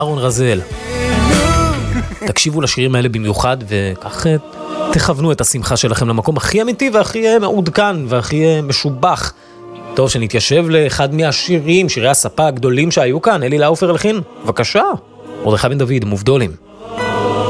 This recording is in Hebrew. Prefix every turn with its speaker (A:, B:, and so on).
A: אהרון רזל. תקשיבו לשירים האלה במיוחד, וכך תכוונו את השמחה שלכם למקום הכי אמיתי והכי מעודכן והכי משובח. טוב, שנתיישב לאחד מהשירים, שירי הספה הגדולים שהיו כאן. אלי לאופר הלחין, בבקשה. מרדכי בן דוד, מובדולים.